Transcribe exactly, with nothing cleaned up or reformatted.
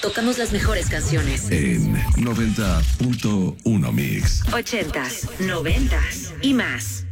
Tocamos las mejores canciones. En noventa punto uno Mix. Ochentas, noventas y más.